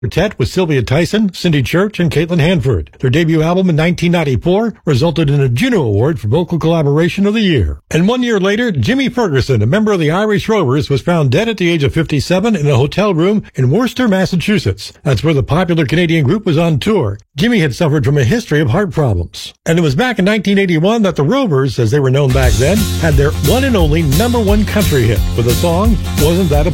Quartet with Sylvia Tyson, Cindy Church, and Caitlin Hanford. Their debut album in 1994 resulted in a Juno Award for Vocal Collaboration of the Year. And 1 year later, Jimmy Ferguson, a member of the Irish Rovers, was found dead at the age of 57 in a hotel room in Worcester, Massachusetts. That's where the popular Canadian group was on tour. Jimmy had suffered from a history of heart problems. And it was back in 1981 that the Rovers, as they were known back then, had their one and only #1 country hit with the song Wasn't That a